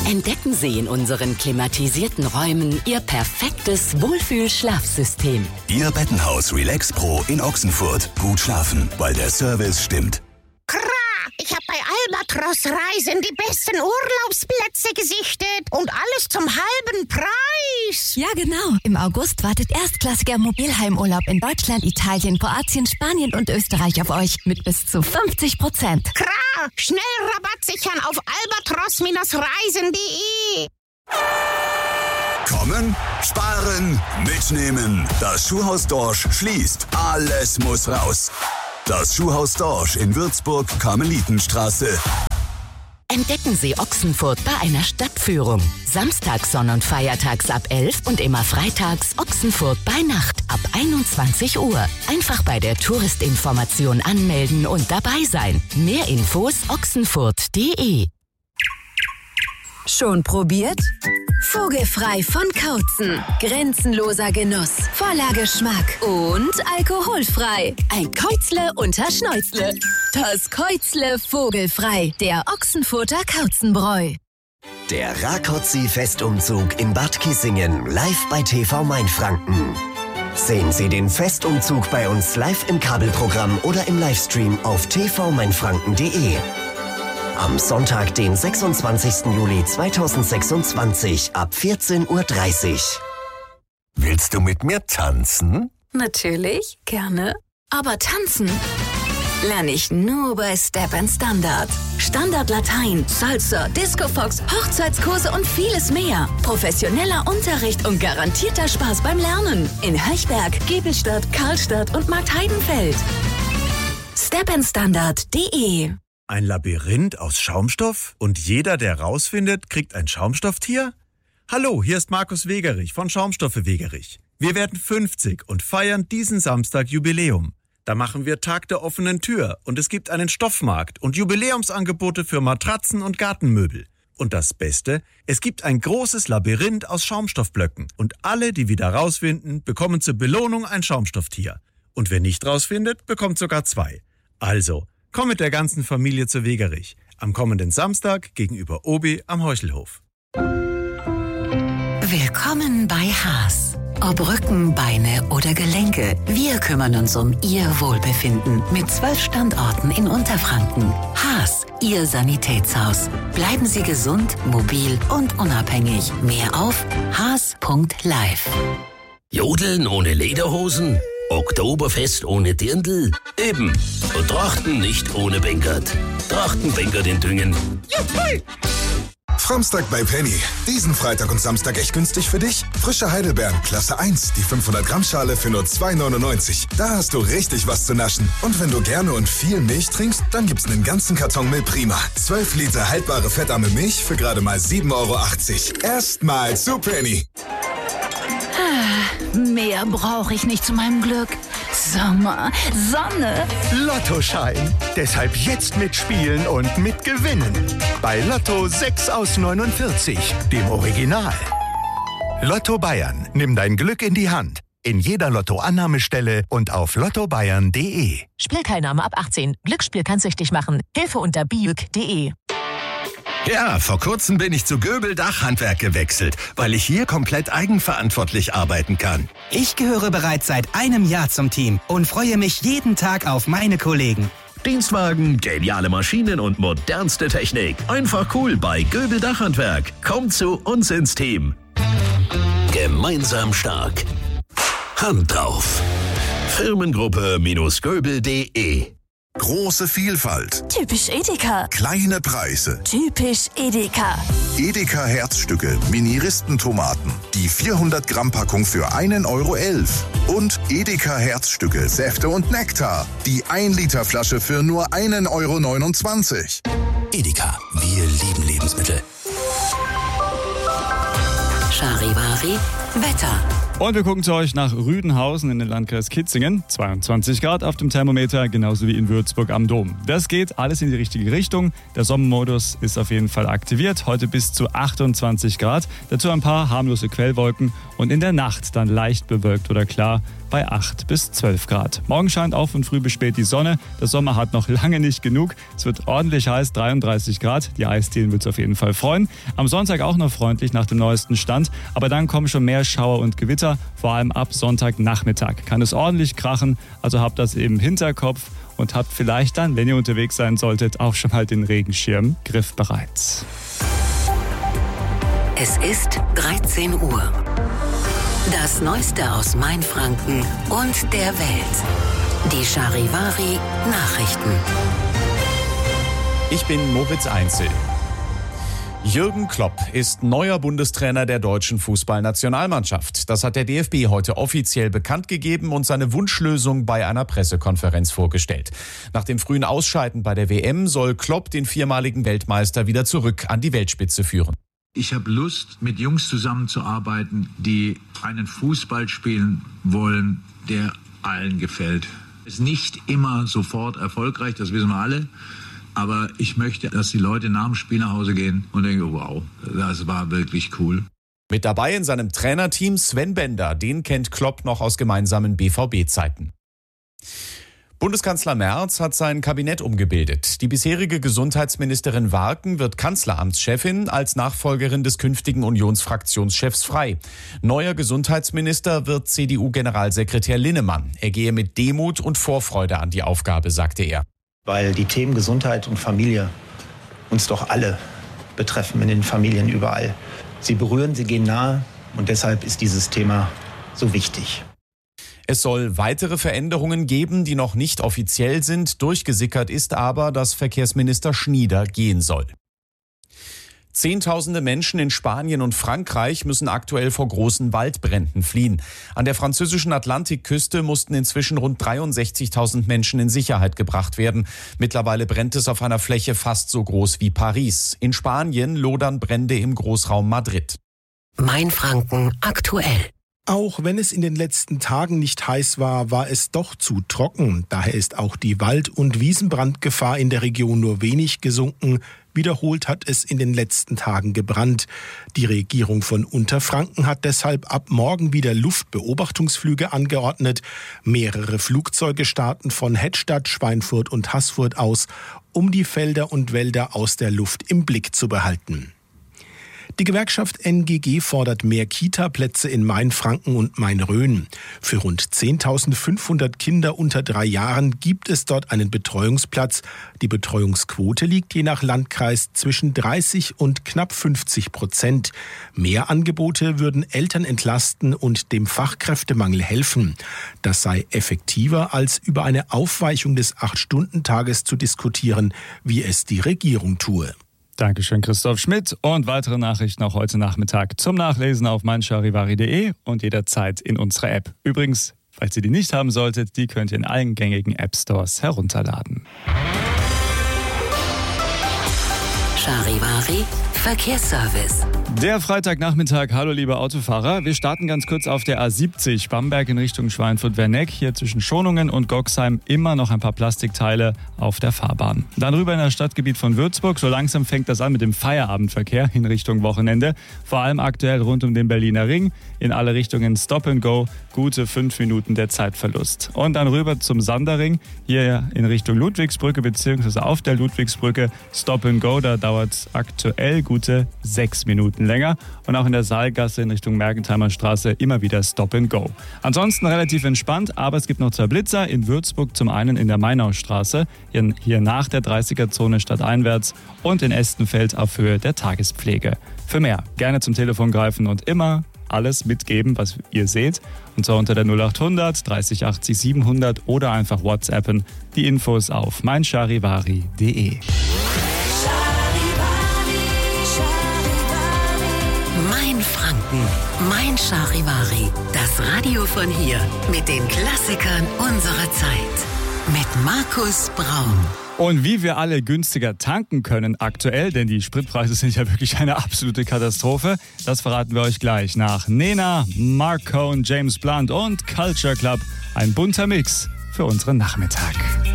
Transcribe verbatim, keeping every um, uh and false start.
Entdecken Sie in unseren klimatisierten Räumen Ihr perfektes Wohlfühl-Schlafsystem. Ihr Bettenhaus Relax Pro in Ochsenfurt. Gut schlafen, weil der Service stimmt. Ich habe bei Albatros Reisen die besten Urlaubsplätze gesichtet und alles zum halben Preis. Ja, genau. Im August wartet erstklassiger Mobilheimurlaub in Deutschland, Italien, Kroatien, Spanien und Österreich auf euch mit bis zu fünfzig Prozent. Klar, schnell Rabatt sichern auf albatros Reisen punkt de. Kommen, sparen, mitnehmen. Das Schuhhaus Dorsch schließt. Alles muss raus. Das Schuhhaus Dorsch in Würzburg, Karmelitenstraße. Entdecken Sie Ochsenfurt bei einer Stadtführung. Samstags, Sonn- und Feiertags ab elf und immer freitags Ochsenfurt bei Nacht ab einundzwanzig Uhr. Einfach bei der Touristinformation anmelden und dabei sein. Mehr Infos ochsenfurt punkt de. Schon probiert? Vogelfrei von Kautzen. Grenzenloser Genuss, voller Geschmack und alkoholfrei. Ein Käuzle unter Schnäuzle. Das Käuzle vogelfrei. Der Ochsenfurter Kautzenbräu. Der Rákóczi-Festumzug in Bad Kissingen live bei T V Mainfranken. Sehen Sie den Festumzug bei uns live im Kabelprogramm oder im Livestream auf t v mainfranken punkt de. Am Sonntag, den sechsundzwanzigsten Juli zweitausendsechsundzwanzig ab vierzehn Uhr dreißig. Willst du mit mir tanzen? Natürlich, gerne. Aber tanzen lerne ich nur bei Step and Standard. Standard Latein, Salsa, Disco Fox, Hochzeitskurse und vieles mehr. Professioneller Unterricht und garantierter Spaß beim Lernen. In Höchberg, Giebelstadt, Karlstadt und Marktheidenfeld. step and standard punkt de. Ein Labyrinth aus Schaumstoff? Und jeder, der rausfindet, kriegt ein Schaumstofftier? Hallo, hier ist Markus Wegerich von Schaumstoffe Wegerich. Wir werden fünfzig und feiern diesen Samstag Jubiläum. Da machen wir Tag der offenen Tür und es gibt einen Stoffmarkt und Jubiläumsangebote für Matratzen und Gartenmöbel. Und das Beste, es gibt ein großes Labyrinth aus Schaumstoffblöcken und alle, die wieder rausfinden, bekommen zur Belohnung ein Schaumstofftier. Und wer nicht rausfindet, bekommt sogar zwei. Also, komm mit der ganzen Familie zu Wegerich. Am kommenden Samstag gegenüber Obi am Heuchelhof. Willkommen bei Haas. Ob Rücken, Beine oder Gelenke, wir kümmern uns um Ihr Wohlbefinden mit zwölf Standorten in Unterfranken. Haas, Ihr Sanitätshaus. Bleiben Sie gesund, mobil und unabhängig. Mehr auf haas punkt live. Jodeln ohne Lederhosen? Oktoberfest ohne Dirndl? Eben. Und Trachten nicht ohne Bengert. Trachtenbengert in Düngen. Juhu! Framstag bei Penny. Diesen Freitag und Samstag echt günstig für dich. Frische Heidelbeeren, Klasse eins, die fünfhundert Gramm Schale für nur zwei neunundneunzig. Da hast du richtig was zu naschen. Und wenn du gerne und viel Milch trinkst, dann gibt's einen ganzen Karton Milch Prima. zwölf Liter haltbare fettarme Milch für gerade mal sieben Euro achtzig. Erstmal zu Penny. Mehr brauche ich nicht zu meinem Glück. Sommer, Sonne. Lottoschein. Deshalb jetzt mitspielen und mitgewinnen. Bei Lotto sechs aus neunundvierzig, dem Original. Lotto Bayern. Nimm dein Glück in die Hand. In jeder Lotto-Annahmestelle und auf lotto bayern punkt de. Spielteilnahme ab achtzehn. Glücksspiel kann süchtig machen. Hilfe unter biuk punkt de. Ja, vor kurzem bin ich zu Göbel Dachhandwerk gewechselt, weil ich hier komplett eigenverantwortlich arbeiten kann. Ich gehöre bereits seit einem Jahr zum Team und freue mich jeden Tag auf meine Kollegen. Dienstwagen, geniale Maschinen und modernste Technik. Einfach cool bei Göbel Dachhandwerk. Kommt zu uns ins Team. Gemeinsam stark. Hand drauf. Firmengruppe-göbel punkt de. Große Vielfalt. Typisch Edeka. Kleine Preise. Typisch Edeka. Edeka Herzstücke, Mini-Ristentomaten. Die vierhundert Gramm Packung für einen Euro elf. Und Edeka Herzstücke, Säfte und Nektar. Die ein Liter Flasche für nur einen Euro neunundzwanzig. Edeka, wir lieben Lebensmittel. Charivari, Wetter. Und wir gucken zu euch nach Rüdenhausen in den Landkreis Kitzingen. zweiundzwanzig Grad auf dem Thermometer, genauso wie in Würzburg am Dom. Das geht alles in die richtige Richtung. Der Sommermodus ist auf jeden Fall aktiviert. Heute bis zu achtundzwanzig Grad. Dazu ein paar harmlose Quellwolken. Und in der Nacht dann leicht bewölkt oder klar bei acht bis zwölf Grad. Morgen scheint auch von früh bis spät die Sonne. Der Sommer hat noch lange nicht genug. Es wird ordentlich heiß, dreiunddreißig Grad. Die Eisdielen wird es auf jeden Fall freuen. Am Sonntag auch noch freundlich nach dem neuesten Stand. Aber dann kommen schon mehr Schauer und Gewitter. Vor allem ab Sonntagnachmittag kann es ordentlich krachen. Also habt das im Hinterkopf und habt vielleicht dann, wenn ihr unterwegs sein solltet, auch schon mal den Regenschirm griffbereit. Es ist dreizehn Uhr. Das Neueste aus Mainfranken und der Welt. Die Charivari Nachrichten. Ich bin Moritz Einzel. Jürgen Klopp ist neuer Bundestrainer der deutschen Fußballnationalmannschaft. Das hat der D F B heute offiziell bekannt gegeben und seine Wunschlösung bei einer Pressekonferenz vorgestellt. Nach dem frühen Ausscheiden bei der W M soll Klopp den viermaligen Weltmeister wieder zurück an die Weltspitze führen. Ich habe Lust, mit Jungs zusammenzuarbeiten, die einen Fußball spielen wollen, der allen gefällt. Ist nicht immer sofort erfolgreich, das wissen wir alle. Aber ich möchte, dass die Leute nach dem Spiel nach Hause gehen und denken, wow, das war wirklich cool. Mit dabei in seinem Trainerteam Sven Bender, den kennt Klopp noch aus gemeinsamen B V B-Zeiten. Bundeskanzler Merz hat sein Kabinett umgebildet. Die bisherige Gesundheitsministerin Warken wird Kanzleramtschefin, als Nachfolgerin des künftigen Unionsfraktionschefs Frey. Neuer Gesundheitsminister wird C D U-Generalsekretär Linnemann. Er gehe mit Demut und Vorfreude an die Aufgabe, sagte er. Weil die Themen Gesundheit und Familie uns doch alle betreffen, in den Familien überall. Sie berühren, sie gehen nahe und deshalb ist dieses Thema so wichtig. Es soll weitere Veränderungen geben, die noch nicht offiziell sind. Durchgesickert ist aber, dass Verkehrsminister Schnieder gehen soll. Zehntausende Menschen in Spanien und Frankreich müssen aktuell vor großen Waldbränden fliehen. An der französischen Atlantikküste mussten inzwischen rund dreiundsechzigtausend Menschen in Sicherheit gebracht werden. Mittlerweile brennt es auf einer Fläche fast so groß wie Paris. In Spanien lodern Brände im Großraum Madrid. Mainfranken aktuell. Auch wenn es in den letzten Tagen nicht heiß war, war es doch zu trocken. Daher ist auch die Wald- und Wiesenbrandgefahr in der Region nur wenig gesunken. Wiederholt hat es in den letzten Tagen gebrannt. Die Regierung von Unterfranken hat deshalb ab morgen wieder Luftbeobachtungsflüge angeordnet. Mehrere Flugzeuge starten von Hettstadt, Schweinfurt und Haßfurt aus, um die Felder und Wälder aus der Luft im Blick zu behalten. Die Gewerkschaft N G G fordert mehr Kita-Plätze in Mainfranken und Main-Rhön. Für rund zehntausendfünfhundert Kinder unter drei Jahren gibt es dort einen Betreuungsplatz. Die Betreuungsquote liegt je nach Landkreis zwischen dreißig und knapp fünfzig Prozent. Mehr Angebote würden Eltern entlasten und dem Fachkräftemangel helfen. Das sei effektiver, als über eine Aufweichung des acht-Stunden-Tages zu diskutieren, wie es die Regierung tue. Dankeschön, Christoph Schmidt. Und weitere Nachrichten auch heute Nachmittag zum Nachlesen auf meincharivari punkt de und jederzeit in unserer App. Übrigens, falls ihr die nicht haben solltet, die könnt ihr in allen gängigen App-Stores herunterladen. Charivari Verkehrsservice. Der Freitagnachmittag, hallo liebe Autofahrer. Wir starten ganz kurz auf der A siebzig, Bamberg in Richtung Schweinfurt-Werneck. Hier zwischen Schonungen und Goxheim immer noch ein paar Plastikteile auf der Fahrbahn. Dann rüber in das Stadtgebiet von Würzburg. So langsam fängt das an mit dem Feierabendverkehr in Richtung Wochenende. Vor allem aktuell rund um den Berliner Ring. In alle Richtungen Stop and Go. Gute fünf Minuten der Zeitverlust. Und dann rüber zum Sanderring. Hier in Richtung Ludwigsbrücke bzw. auf der Ludwigsbrücke Stop and Go. Da dauert es aktuell gute sechs Minuten länger. Und auch in der Saalgasse in Richtung Mergentheimer Straße immer wieder Stop and Go. Ansonsten relativ entspannt, aber es gibt noch zwei Blitzer. In Würzburg zum einen in der Mainaustraße, hier, hier nach der dreißiger-Zone stadteinwärts und in Estenfeld auf Höhe der Tagespflege. Für mehr gerne zum Telefon greifen und immer alles mitgeben, was ihr seht. Und zwar unter der null achthundert dreißig achtzig siebenhundert oder einfach WhatsAppen. Die Infos auf meincharivari punkt de. Mainfranken, Mein Charivari. Das Radio von hier mit den Klassikern unserer Zeit. mit Markus Braun. Und wie wir alle günstiger tanken können aktuell, denn die Spritpreise sind ja wirklich eine absolute Katastrophe, das verraten wir euch gleich nach Nena, Mark Cohn, James Blunt und Culture Club. Ein bunter Mix für unseren Nachmittag.